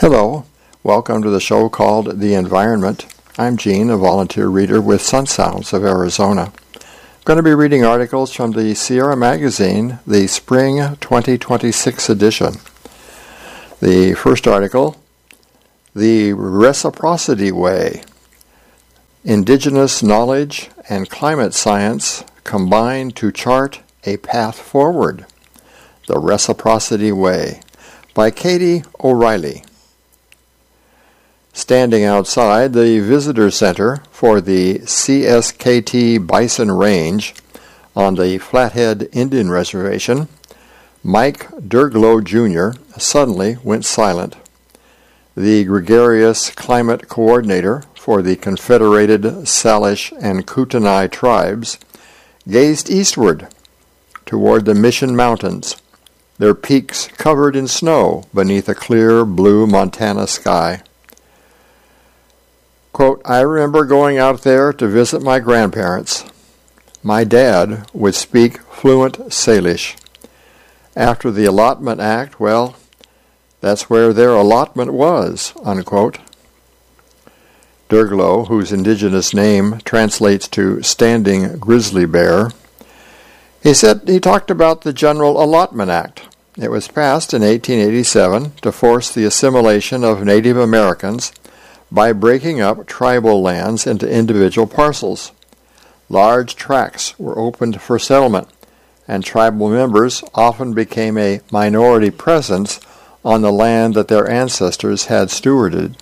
Hello, welcome to the show called The Environment. I'm Gene, a volunteer reader with Sun Sounds of Arizona. I'm going to be reading articles from the Sierra Magazine, the Spring 2026 edition. The first article, The Reciprocity Way. Indigenous knowledge and climate science combine to chart a path forward. The Reciprocity Way, by Katie O'Reilly. Standing outside the visitor center for the CSKT Bison Range on the Flathead Indian Reservation, Mike Derglow Jr. suddenly went silent. The gregarious climate coordinator for the Confederated Salish and Kootenai tribes gazed eastward toward the Mission Mountains, their peaks covered in snow beneath a clear blue Montana sky. Quote, I remember going out there to visit my grandparents. My dad would speak fluent Salish. After the Allotment Act, well, that's where their allotment was, unquote. Derglow, whose indigenous name translates to standing grizzly bear, he talked about the General Allotment Act. It was passed in 1887 to force the assimilation of Native Americans by breaking up tribal lands into individual parcels. Large tracts were opened for settlement, and tribal members often became a minority presence on the land that their ancestors had stewarded.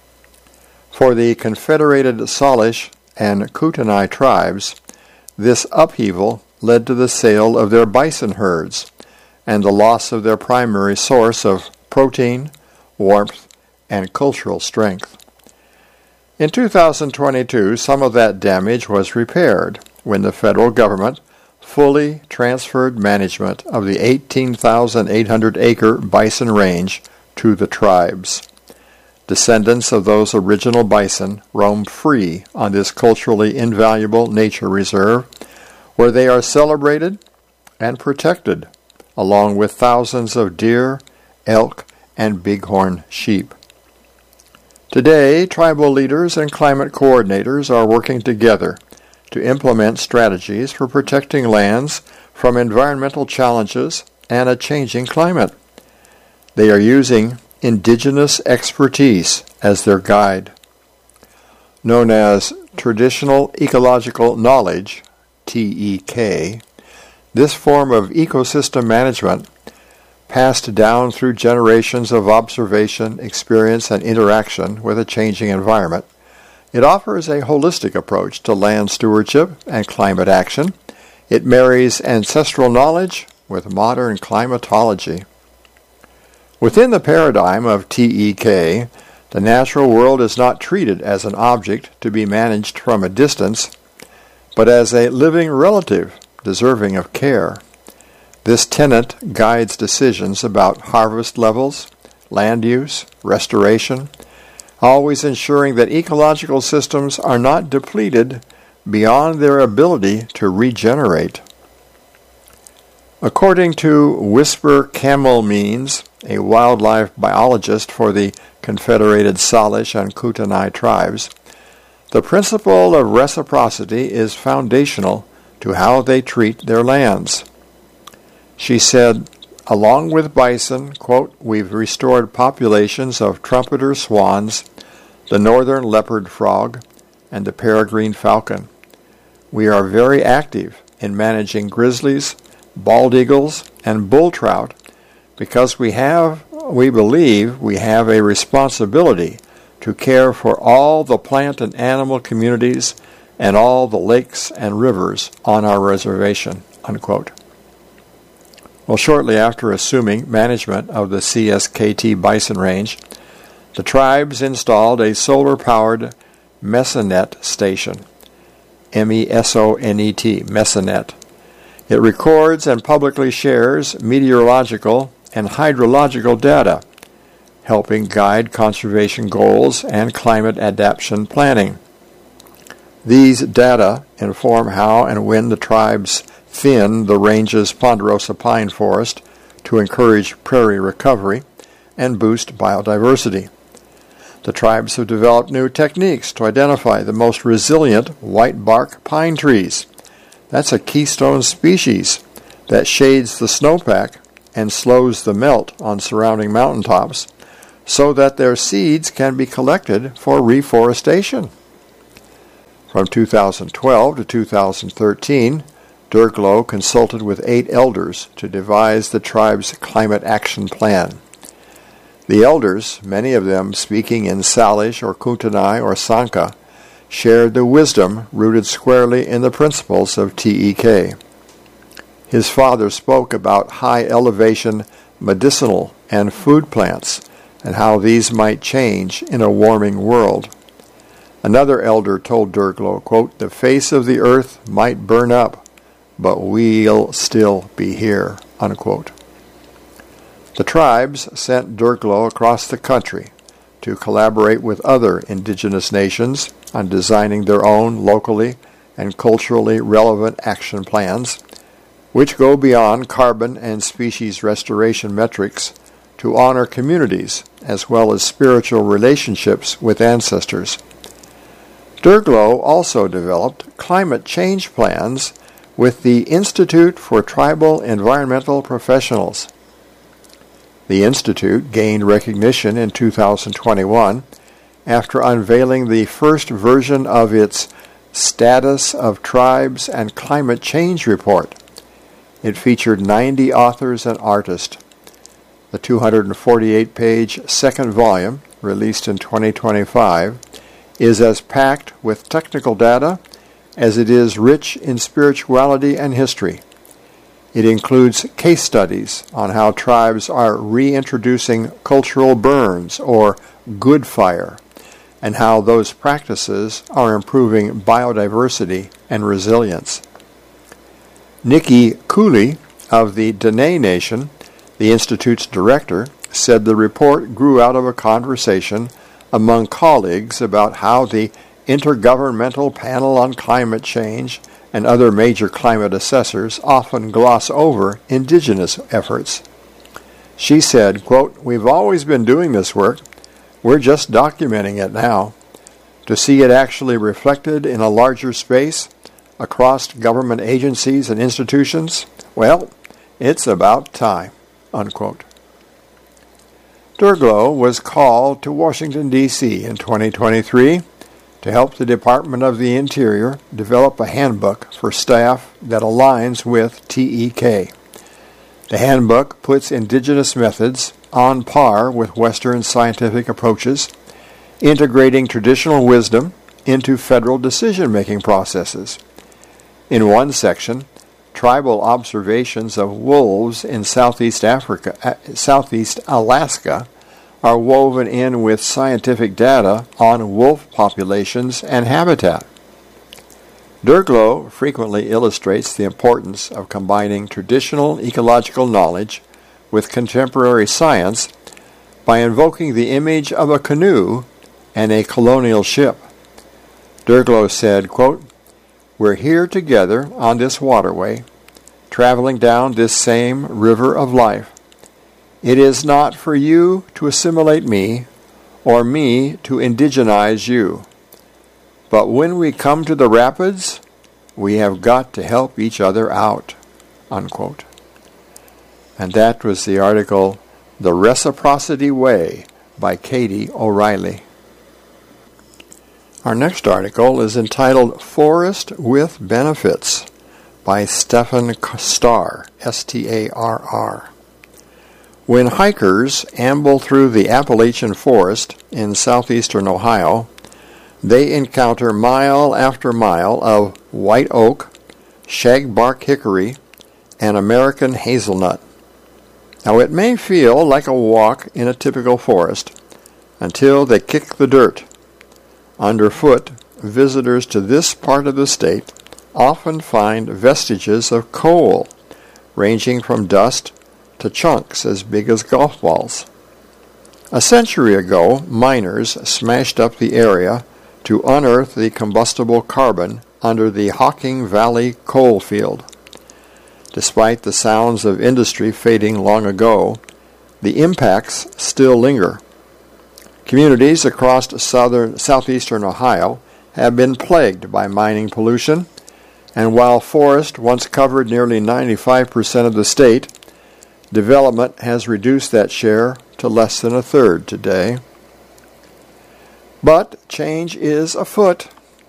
For the Confederated Salish and Kootenai tribes, this upheaval led to the sale of their bison herds and the loss of their primary source of protein, warmth, and cultural strength. In 2022, some of that damage was repaired when the federal government fully transferred management of the 18,800-acre bison range to the tribes. Descendants of those original bison roam free on this culturally invaluable nature reserve, where they are celebrated and protected, along with thousands of deer, elk, and bighorn sheep. Today, tribal leaders and climate coordinators are working together to implement strategies for protecting lands from environmental challenges and a changing climate. They are using indigenous expertise as their guide. Known as Traditional Ecological Knowledge, TEK, this form of ecosystem management, passed down through generations of observation, experience, and interaction with a changing environment, it offers a holistic approach to land stewardship and climate action. It marries ancestral knowledge with modern climatology. Within the paradigm of TEK, the natural world is not treated as an object to be managed from a distance, but as a living relative deserving of care. This tenet guides decisions about harvest levels, land use, restoration, always ensuring that ecological systems are not depleted beyond their ability to regenerate. According to Whisper Camelmeans, a wildlife biologist for the Confederated Salish and Kootenai tribes, the principle of reciprocity is foundational to how they treat their lands. She said, along with bison, quote, we've restored populations of trumpeter swans, the northern leopard frog, and the peregrine falcon. We are very active in managing grizzlies, bald eagles, and bull trout because we believe we have a responsibility to care for all the plant and animal communities and all the lakes and rivers on our reservation, unquote. Well, shortly after assuming management of the CSKT Bison Range, the tribes installed a solar-powered Mesonet station, MESONET, Mesonet. It records and publicly shares meteorological and hydrological data, helping guide conservation goals and climate adaptation planning. These data inform how and when the tribes thin the range's ponderosa pine forest to encourage prairie recovery and boost biodiversity. The tribes have developed new techniques to identify the most resilient white bark pine trees. That's a keystone species that shades the snowpack and slows the melt on surrounding mountaintops so that their seeds can be collected for reforestation. From 2012 to 2013, Derglo consulted with 8 elders to devise the tribe's climate action plan. The elders, many of them speaking in Salish or Kootenai or Sanka, shared the wisdom rooted squarely in the principles of TEK. His father spoke about high-elevation medicinal and food plants and how these might change in a warming world. Another elder told Derglo, quote, "The face of the earth might burn up, but we'll still be here," unquote. The tribes sent Derglo across the country to collaborate with other indigenous nations on designing their own locally and culturally relevant action plans, which go beyond carbon and species restoration metrics to honor communities as well as spiritual relationships with ancestors. Derglo also developed climate change plans with the Institute for Tribal Environmental Professionals. The Institute gained recognition in 2021 after unveiling the first version of its Status of Tribes and Climate Change report. It featured 90 authors and artists. The 248-page second volume, released in 2025, is as packed with technical data as it is rich in spirituality and history. It includes case studies on how tribes are reintroducing cultural burns or good fire, and how those practices are improving biodiversity and resilience. Nikki Cooley of the Dene Nation, the Institute's director, said the report grew out of a conversation among colleagues about how the Intergovernmental Panel on Climate Change and other major climate assessors often gloss over indigenous efforts. She said, quote, "We've always been doing this work. We're just documenting it now. To see it actually reflected in a larger space across government agencies and institutions, well, it's about time," unquote. Derglo was called to Washington, D.C. in 2023 to help the Department of the Interior develop a handbook for staff that aligns with TEK. The handbook puts indigenous methods on par with Western scientific approaches, integrating traditional wisdom into federal decision-making processes. In one section, tribal observations of wolves in Southeast Alaska are woven in with scientific data on wolf populations and habitat. Derglo frequently illustrates the importance of combining traditional ecological knowledge with contemporary science by invoking the image of a canoe and a colonial ship. Derglo said, quote, "We're here together on this waterway, traveling down this same river of life. It is not for you to assimilate me, or me to indigenize you. But when we come to the rapids, we have got to help each other out," unquote. And that was the article, The Reciprocity Way, by Katie O'Reilly. Our next article is entitled Forest with Benefits, by Stephen Starr, S-T-A-R-R. When hikers amble through the Appalachian Forest in southeastern Ohio, they encounter mile after mile of white oak, shagbark hickory, and American hazelnut. Now, it may feel like a walk in a typical forest until they kick the dirt. Underfoot, visitors to this part of the state often find vestiges of coal, ranging from dust to chunks as big as golf balls. A century ago, miners smashed up the area to unearth the combustible carbon under the Hocking Valley coal field. Despite the sounds of industry fading long ago, the impacts still linger. Communities across southeastern Ohio have been plagued by mining pollution, and while forest once covered nearly 95% of the state, development has reduced that share to less than a third today. But change is afoot.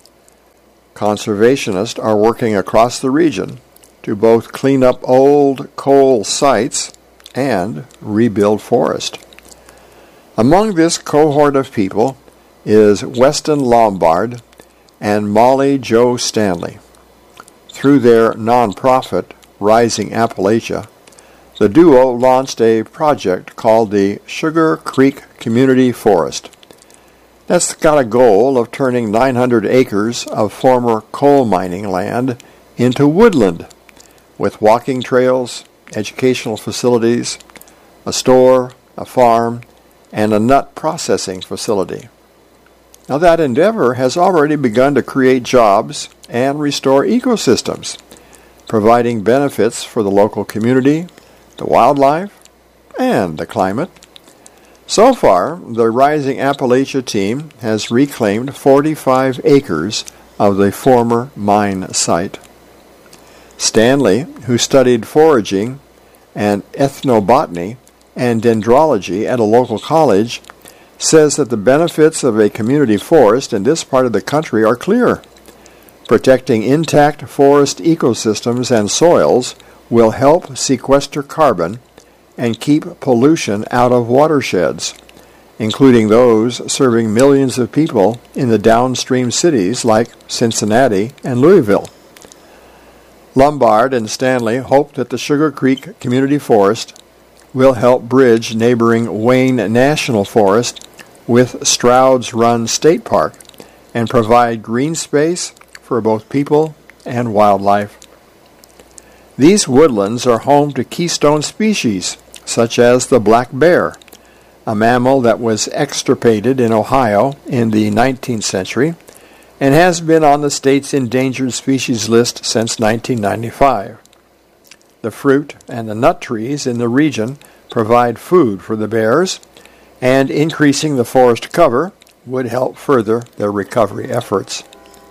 Conservationists are working across the region to both clean up old coal sites and rebuild forest. Among this cohort of people is Weston Lombard and Molly Jo Stanley. Through their nonprofit, Rising Appalachia, the duo launched a project called the Sugar Creek Community Forest. That's got a goal of turning 900 acres of former coal mining land into woodland, with walking trails, educational facilities, a store, a farm, and a nut processing facility. Now that endeavor has already begun to create jobs and restore ecosystems, providing benefits for the local community, the wildlife, and the climate. So far, the Rising Appalachia team has reclaimed 45 acres of the former mine site. Stanley, who studied foraging and ethnobotany and dendrology at a local college, says that the benefits of a community forest in this part of the country are clear. Protecting intact forest ecosystems and soils will help sequester carbon and keep pollution out of watersheds, including those serving millions of people in the downstream cities like Cincinnati and Louisville. Lombard and Stanley hope that the Sugar Creek Community Forest will help bridge neighboring Wayne National Forest with Stroud's Run State Park and provide green space for both people and wildlife. These woodlands are home to keystone species such as the black bear, a mammal that was extirpated in Ohio in the 19th century and has been on the state's endangered species list since 1995. The fruit and the nut trees in the region provide food for the bears, and increasing the forest cover would help further their recovery efforts.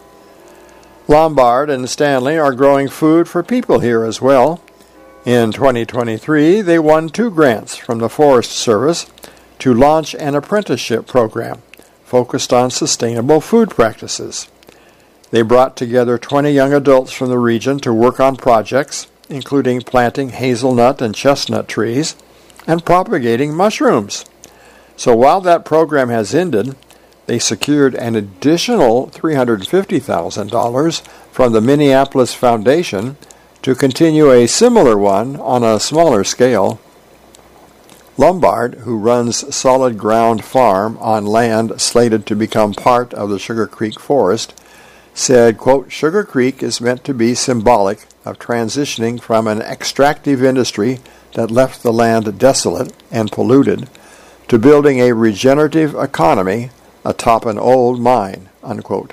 Lombard and Stanley are growing food for people here as well. In 2023, they won 2 grants from the Forest Service to launch an apprenticeship program focused on sustainable food practices. They brought together 20 young adults from the region to work on projects, including planting hazelnut and chestnut trees and propagating mushrooms. So while that program has ended, they secured an additional $350,000 from the Minneapolis Foundation to continue a similar one on a smaller scale. Lombard, who runs Solid Ground Farm on land slated to become part of the Sugar Creek Forest, said, quote, "Sugar Creek is meant to be symbolic of transitioning from an extractive industry that left the land desolate and polluted to building a regenerative economy atop an old mine," unquote.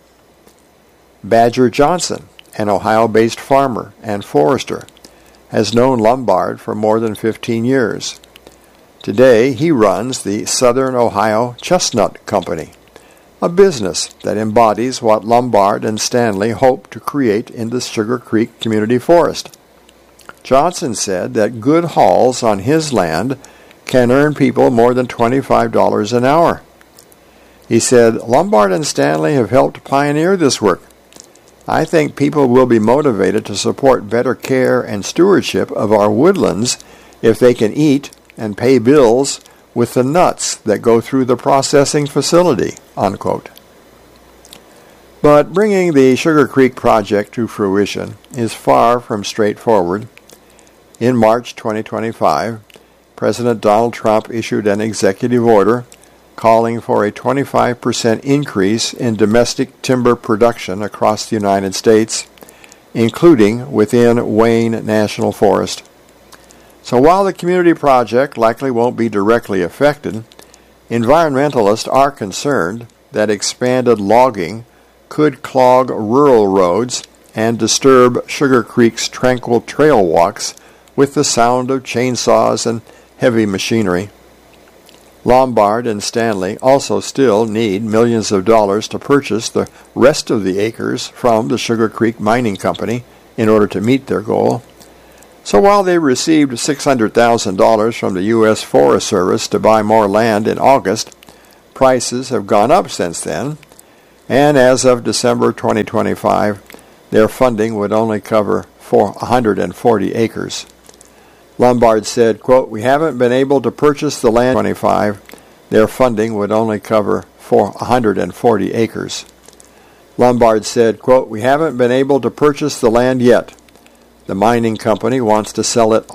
Badger Johnson, an Ohio-based farmer and forester, has known Lombard for more than 15 years. Today, he runs the Southern Ohio Chestnut Company, a business that embodies what Lombard and Stanley hope to create in the Sugar Creek Community Forest. Johnson said that good hauls on his land can earn people more than $25 an hour. He said, "Lombard and Stanley have helped pioneer this work. I think people will be motivated to support better care and stewardship of our woodlands if they can eat and pay bills with the nuts that go through the processing facility," unquote. But bringing the Sugar Creek project to fruition is far from straightforward. In March 2025, President Donald Trump issued an executive order calling for a 25% increase in domestic timber production across the United States, including within Wayne National Forest. So while the community project likely won't be directly affected, environmentalists are concerned that expanded logging could clog rural roads and disturb Sugar Creek's tranquil trail walks with the sound of chainsaws and heavy machinery. Lombard and Stanley also still need millions of dollars to purchase the rest of the acres from the Sugar Creek Mining Company in order to meet their goal. So while they received $600,000 from the U.S. Forest Service to buy more land in August, prices have gone up since then, and as of December 2025, their funding would only cover 140 acres. Lombard said, quote, "We haven't been able to purchase the land 25. Their funding would only cover 140 acres. Lombard said, quote, "We haven't been able to purchase the land yet. The mining company wants to sell it